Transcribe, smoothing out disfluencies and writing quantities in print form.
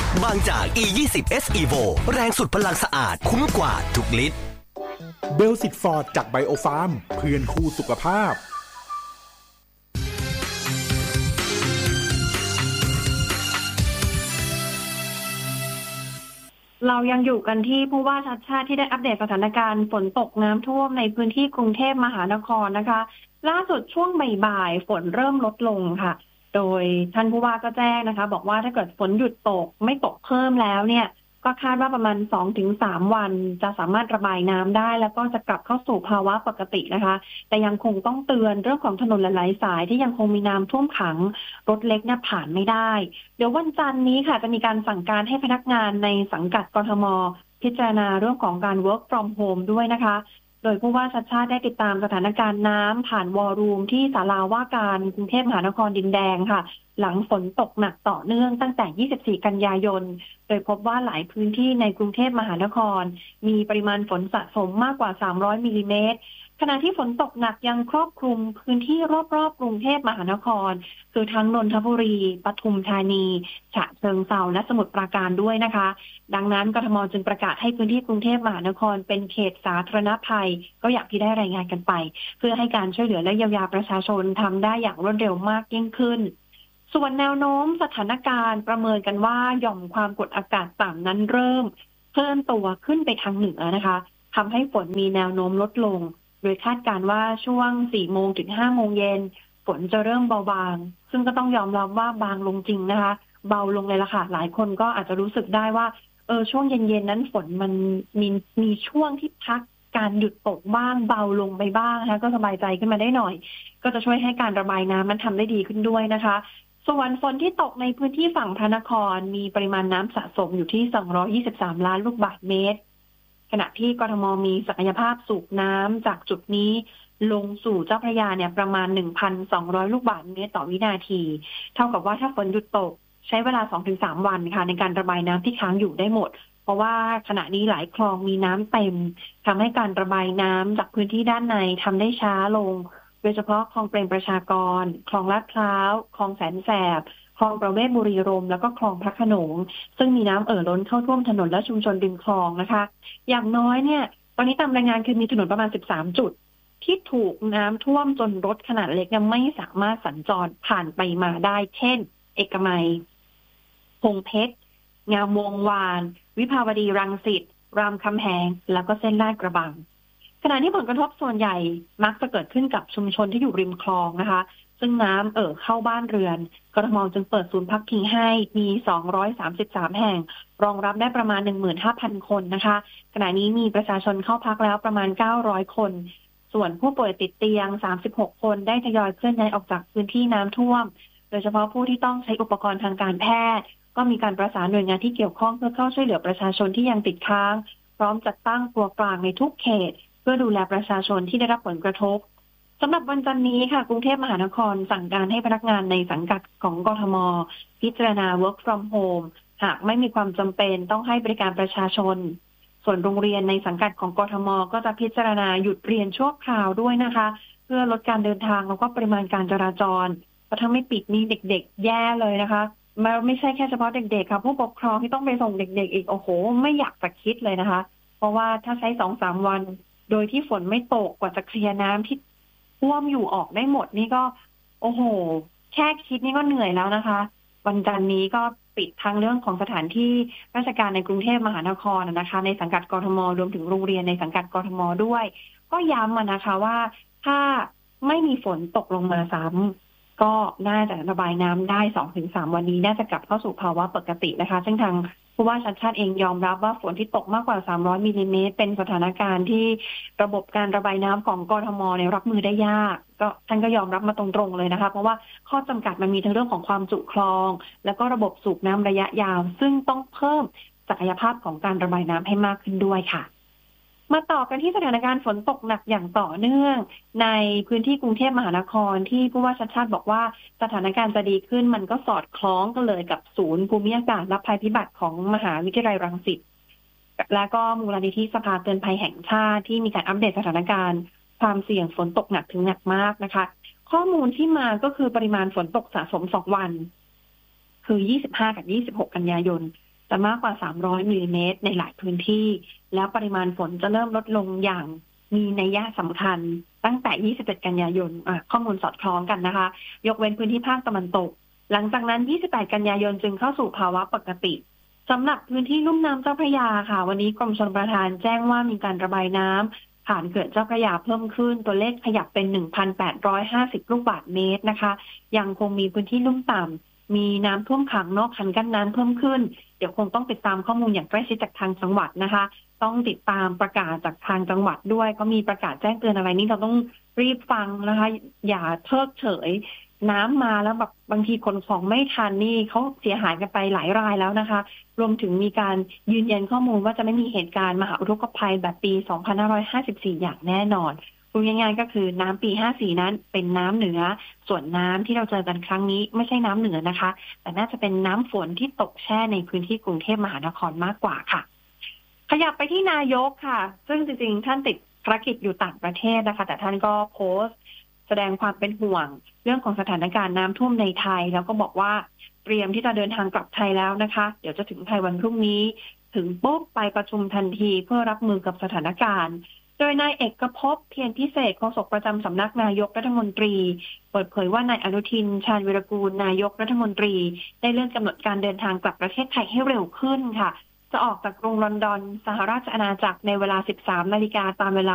บางจาก E20 S Evo แรงสุดพลังสะอาดคุ้มกว่าทุกลิตรเบลสิตฟอร์ดจากไบโอฟาร์มเพื่อนคู่สุขภาพเรายังอยู่กันที่ผู้ว่าชัชชาติที่ได้อัปเดตสถานการณ์ฝนตกน้ำท่วมในพื้นที่กรุงเทพมหานครนะคะล่าสุดช่วงบ่ายๆฝนเริ่มลดลงค่ะโดยท่านผู้ว่าก็แจ้งนะคะบอกว่าถ้าเกิดฝนหยุดตกไม่ตกเพิ่มแล้วเนี่ยก็คาดว่าประมาณ 2-3 วันจะสามารถระบายน้ำได้แล้วก็จะกลับเข้าสู่ภาวะปกตินะคะแต่ยังคงต้องเตือนเรื่องของถนนหลายๆสายที่ยังคงมีน้ำท่วมขังรถเล็กเนี่ยผ่านไม่ได้เดี๋ยววันจันทร์นี้ค่ะจะมีการสั่งการให้พนักงานในสังกัดกทม.พิจารณาเรื่องของการ work from home ด้วยนะคะโดยผู้ว่าชัชชาติได้ติดตามสถานการณ์น้ำผ่านวอลลุ่มที่ศาลาว่าการกรุงเทพมหานครดินแดงค่ะหลังฝนตกหนักต่อเนื่องตั้งแต่ 24 กันยายนโดยพบว่าหลายพื้นที่ในกรุงเทพมหานครมีปริมาณฝนสะสมมากกว่า 300 มิลลิเมตรขณะที่ฝนตกหนักยังครอบคลุมพื้นที่รอบๆกรุงเทพมหานครคือทั้งนนทบุรีปทุมธานีฉะเชิงเทราและสมุทรปราการด้วยนะคะดังนั้นกทม.จึงประกาศให้พื้นที่กรุงเทพมหานครเป็นเขตสาธารณภัยก็อย่างที่ได้รายงานกันไปเพื่อให้การช่วยเหลือและเยียวยาประชาชนทำได้อย่างรวดเร็วมากยิ่งขึ้นส่วนแนวโน้มสถานการณ์ประเมินกันว่าหย่อมความกดอากาศต่ำนั้นเริ่มเคลื่อนตัวขึ้นไปทางเหนือนะคะทำให้ฝนมีแนวโน้มลดลงโดยคาดการณ์ว่าช่วง 4 โมงถึง 5 โมงเย็นฝนจะเริ่มเบาบางซึ่งก็ต้องยอมรับว่าบางลงจริงนะคะเบาลงเลยล่ะค่ะหลายคนก็อาจจะรู้สึกได้ว่าช่วงเย็นๆนั้นฝนมันมีช่วงที่พักการหยุดตกบ้างเบาลงไปบ้างนะคะก็สบายใจขึ้นมาได้หน่อยก็จะช่วยให้การระบายน้ำมันทำได้ดีขึ้นด้วยนะคะส่วนฝนที่ตกในพื้นที่ฝั่งพระนครมีปริมาณน้ำสะสมอยู่ที่223ล้านลูกบาศก์เมตรขณะที่กทม.มีศักยภาพสูบน้ำจากจุดนี้ลงสู่เจ้าพระยาเนี่ยประมาณ 1,200 ลูกบาศก์เมตรต่อวินาทีเท่ากับว่าถ้าฝนหยุดตกใช้เวลา 2-3 วันค่ะในการระบายน้ำที่ค้างอยู่ได้หมดเพราะว่าขณะนี้หลายคลองมีน้ำเต็มทำให้การระบายน้ำจากพื้นที่ด้านในทำได้ช้าลงโดยเฉพาะคลองเปรมประชากรคลองลาดพร้าวคลองแสนแสบคลองประเวศบุรีรมย์แล้วก็คลองพระโขนงซึ่งมีน้ำล้นเข้าท่วมถนนและชุมชนริมคลองนะคะอย่างน้อยเนี่ยตอนนี้ตามรายงานคือมีถนนประมาณ13จุดที่ถูกน้ำท่วมจนรถขนาดเล็กเนี่ยไม่สามารถสัญจรผ่านไปมาได้เช่นเอกมัยพงเพชรงามวงวานวิภาวดีรังสิตรามคำแหงแล้วก็เส้นลาดกระบังขณะที่ผลกระทบส่วนใหญ่มักจะเกิดขึ้นกับชุมชนที่อยู่ริมคลองนะคะซึ่งน้ำเข้าบ้านเรือนกทม.จึงเปิดศูนย์พักพิงให้มี233แห่งรองรับได้ประมาณ 15,000 คนนะคะขณะนี้มีประชาชนเข้าพักแล้วประมาณ900คนส่วนผู้ป่วยติดเตียง36คนได้ทยอยเคลื่อนย้ายออกจากพื้นที่น้ำท่วมโดยเฉพาะผู้ที่ต้องใช้อุปกรณ์ทางการแพทย์ก็มีการประสานหน่วยงานที่เกี่ยวข้องเพื่อเข้าช่วยเหลือประชาชนที่ยังติดค้างพร้อมจัดตั้งตัวกลางในทุกเขตเพื่อดูแลประชาชนที่ได้รับผลกระทบสำหรับวันจันทร์นี้ค่ะกรุงเทพมหานครสั่งการให้พนักงานในสังกัดของกทม.พิจารณา work from home หากไม่มีความจำเป็นต้องให้บริการประชาชนส่วนโรงเรียนในสังกัดของกทม.ก็จะพิจารณาหยุดเรียนชั่วคราวด้วยนะคะเพื่อลดการเดินทางแล้วก็ปริมาณการจราจรเพราะถ้าไม่ปิดนี่เด็กๆแย่เลยนะคะไม่ใช่แค่เฉพาะเด็กๆค่ะผู้ปกครองที่ต้องไปส่งเด็กๆอีกโอ้โหไม่อยากจะคิดเลยนะคะเพราะว่าถ้าใช้ 2-3 วันโดยที่ฝนไม่ตกกว่าจะเคลียร์น้ำที่ท่วมอยู่ออกได้หมดนี่ก็โอ้โหแค่คิดนี่ก็เหนื่อยแล้วนะคะวันจันทร์นี้ก็ปิดทางเรื่องของสถานที่ราชการในกรุงเทพมหานครนะคะในสังกัดกทม.รวมถึงโรงเรียนในสังกัดกทม.ด้วยก็ย้ำนะคะว่าถ้าไม่มีฝนตกลงมาซ้ำก็น่าจะระบายน้ำได้ 2-3 วันนี้น่าจะกลับเข้าสู่ภาวะปกตินะคะซึ่งทางผู้ว่าชัชชาติเองยอมรับว่าฝนที่ตกมากกว่า300มิลลิเมตรเป็นสถานการณ์ที่ระบบการระบายน้ำของกทม.เนี่ยรับมือได้ยากก็ท่านก็ยอมรับมาตรงๆเลยนะคะเพราะว่าข้อจำกัดมันมีทั้งเรื่องของความจุคลองแล้วก็ระบบสูบน้ำระยะยาวซึ่งต้องเพิ่มศักยภาพของการระบายน้ำให้มากขึ้นด้วยค่ะมาต่อกันที่สถานการณ์ฝนตกหนักอย่างต่อเนื่องในพื้นที่กรุงเทพมหานครที่ผู้ว่าชัชชาติบอกว่าสถานการณ์จะดีขึ้นมันก็สอดคล้องกันเลยกับศูนย์ภูมิอากาศและภัยพิบัติของมหาวิทยาลัยรังสิตและก็มูลนิธิสภาเตือนภัยแห่งชาติที่มีการอัปเดตสถานการณ์ความเสี่ยงฝนตกหนักถึงหนักมากนะคะข้อมูลที่มาก็คือปริมาณฝนตกสะสม2วันคือ25กับ26กันยายนจะมากกว่า300มิลลิเมตรในหลายพื้นที่แล้วปริมาณฝนจะเริ่มลดลงอย่างมีนัยสำคัญตั้งแต่27กันยายนข้อมูลสอดคล้องกันนะคะยกเว้นพื้นที่ภาคตะวันตกหลังจากนั้น28กันยายนจึงเข้าสู่ภาวะปกติสำหรับพื้นที่ลุ่มน้ำเจ้าพระยาค่ะวันนี้กรมชลประทานแจ้งว่ามีการระบายน้ำผ่านเขื่อนเจ้าพระยาเพิ่มขึ้นตัวเลขขยับเป็น 1,850 ลูกบาศก์เมตรนะคะยังคงมีพื้นที่ลุ่มต่ำมีน้ำท่วมขังนอกคันกั้นน้ำเพิ่มขึ้นเดี๋ยวคงต้องติดตามข้อมูลอย่างใกล้ชิดจากทางจังหวัดนะคะต้องติดตามประกาศจากทางจังหวัดด้วยเขามีประกาศแจ้งเตือนอะไรนี่เราต้องรีบฟังนะคะอย่าเพิกเฉยน้ำมาแล้วแบบบางทีขนของไม่ทันนี่เขาเสียหายกันไปหลายรายแล้วนะคะรวมถึงมีการยืนยันข้อมูลว่าจะไม่มีเหตุการณ์มหาอุทกภัยแบบปี 2554 อย่างแน่นอนพูดง่ายๆก็คือน้ำปี 54 นั้นเป็นน้ำเหนือส่วนน้ำที่เราเจอกันครั้งนี้ไม่ใช่น้ำเหนือนะคะแต่น่าจะเป็นน้ำฝนที่ตกแช่ในพื้นที่กรุงเทพมหานครมากกว่าค่ะขยับไปที่นายกค่ะซึ่งจริงๆท่านติดภารกิจอยู่ต่างประเทศนะคะแต่ท่านก็โพสต์แสดงความเป็นห่วงเรื่องของสถานการณ์น้ำท่วมในไทยแล้วก็บอกว่าเตรียมที่จะเดินทางกลับไทยแล้วนะคะเดี๋ยวจะถึงไทยวันพรุ่งนี้ถึงปุ๊บไปประชุมทันทีเพื่อรับมือกับสถานการณ์โดยนายเอกภพเพียรพิเศษโฆษกประจำสำนักนายกรัฐมนตรีเปิดเผยว่านายอนุทินชาญวีรกูลนายกรัฐมนตรีได้เลื่อนกำหนดการเดินทางกลับประเทศไทยให้เร็วขึ้นค่ะจะออกจากกรุงลอนดอนสหราชอาณาจักรในเวลา 13 นาฬิกาตามเวลา